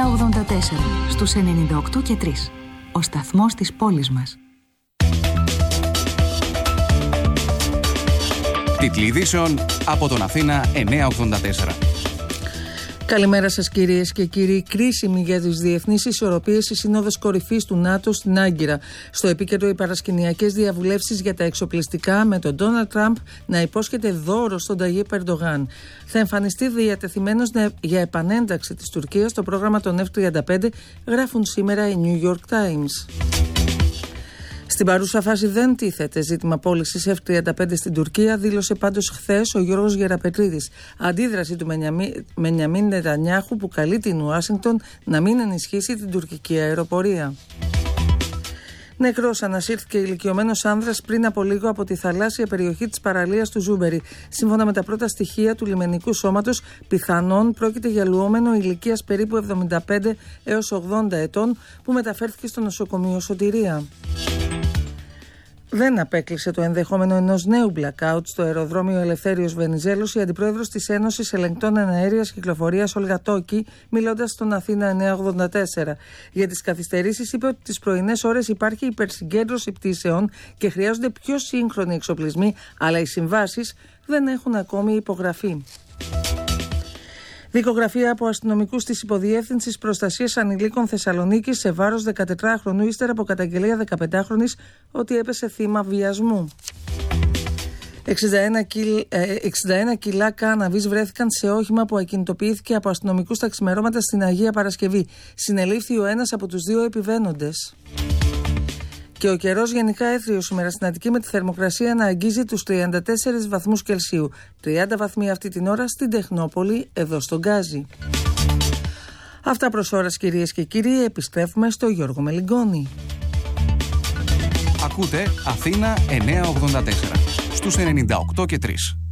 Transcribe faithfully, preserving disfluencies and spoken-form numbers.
εννιά ογδόντα τέσσερα στους ενενήντα οκτώ και τρία. Ο σταθμός της πόλης μας. Τίτλοι ειδήσεων από τον Αθήνα εννιά ογδόντα τέσσερα. Καλημέρα σας κυρίες και κύριοι. Κρίσιμη για τις διεθνείς ισορροπίες η Σύνοδος Κορυφής του ΝΑΤΟ στην Άγκυρα. Στο επίκεντρο οι παρασκηνιακές διαβουλεύσεις για τα εξοπλιστικά, με τον Ντόναλντ Τραμπ να υπόσχεται δώρο στον Ταγιίπ Ερντογάν. Θα εμφανιστεί διατεθειμένος για επανένταξη της Τουρκίας στο πρόγραμμα των εφ τριάντα πέντε, γράφουν σήμερα οι New York Times. Στην παρούσα φάση δεν τίθεται ζήτημα πώλησης εφ τριάντα πέντε στην Τουρκία, δήλωσε πάντως χθες ο Γιώργος Γεραπετρίδης. Αντίδραση του Μπενιαμίν Νετανιάχου που καλεί την Ουάσιγκτον να μην ενισχύσει την τουρκική αεροπορία. Νεκρός ανασύρθηκε ηλικιωμένος άνδρας πριν από λίγο από τη θαλάσσια περιοχή της παραλίας του Ζούμπερι. Σύμφωνα με τα πρώτα στοιχεία του λιμενικού σώματος, πιθανόν πρόκειται για λουόμενο ηλικίας περίπου εβδομήντα πέντε έως ογδόντα ετών που μεταφέρθηκε στο νοσοκομείο Σωτηρία. Δεν απέκλεισε το ενδεχόμενο ενός νέου blackout στο αεροδρόμιο Ελευθέριος Βενιζέλος η αντιπρόεδρος της Ένωσης Ελεγκτών Εναέριας Κυκλοφορίας Όλγα Τόκη, μιλώντας στον Αθήνα εννιά ογδόντα τέσσερα. Για τις καθυστερήσεις είπε ότι τις πρωινές ώρες υπάρχει υπερσυγκέντρωση πτήσεων και χρειάζονται πιο σύγχρονοι εξοπλισμοί, αλλά οι συμβάσεις δεν έχουν ακόμη υπογραφεί. Δικογραφία από αστυνομικούς της Υποδιεύθυνσης Προστασίας Ανηλίκων Θεσσαλονίκης σε βάρος δεκατετράχρονου ύστερα από καταγγελία δεκαπεντάχρονης ότι έπεσε θύμα βιασμού. εξήντα ένα κιλά κάναβης βρέθηκαν σε όχημα που ακινητοποιήθηκε από αστυνομικούς τα ξημερώματα στην Αγία Παρασκευή. Συνελήφθη ο ένας από τους δύο επιβαίνοντες. Και ο καιρός γενικά έθριος σήμερα στην Αττική, με τη θερμοκρασία να αγγίζει τους τριάντα τέσσερις βαθμούς Κελσίου. τριάντα βαθμοί αυτή την ώρα στην Τεχνόπολη, εδώ στον Γκάζι. Αυτά προς ώρας κυρίες και κύριοι, επιστρέφουμε στο Γιώργο Μελιγκόνη. Ακούτε Αθήνα εννιά ογδόντα τέσσερα στους ενενήντα οκτώ και τρία.